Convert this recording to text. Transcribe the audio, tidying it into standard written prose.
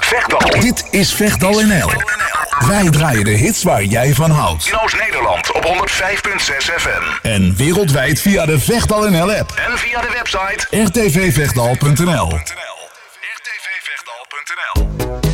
Vechtdal. Dit is Vechtdal NL. Wij draaien de hits waar jij van houdt. In Oost-Nederland op 105.6 FM. En wereldwijd via de Vechtdal NL app. En via de website rtvvechtdal.nl.